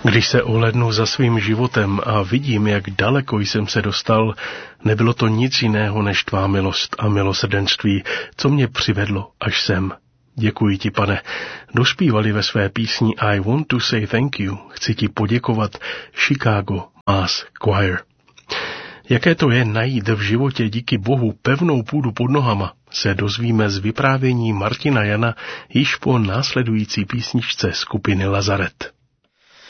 Když se ohlédnu za svým životem a vidím, jak daleko jsem se dostal, nebylo to nic jiného než tvá milost a milosrdenství, co mě přivedlo až sem. Děkuji ti, Pane. Dospívali ve své písni I want to say thank you. Chci ti poděkovat Chicago Mass Choir. Jaké to je najít v životě díky Bohu pevnou půdu pod nohama, se dozvíme z vyprávění Martina Jana již po následující písničce skupiny Lazaret.